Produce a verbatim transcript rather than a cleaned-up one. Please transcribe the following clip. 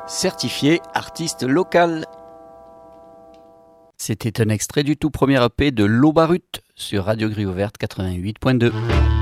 certifié artiste local. C'était un extrait du tout premier E P de L'Eau Barute sur Radio Grille Ouverte quatre-vingt-huit point deux.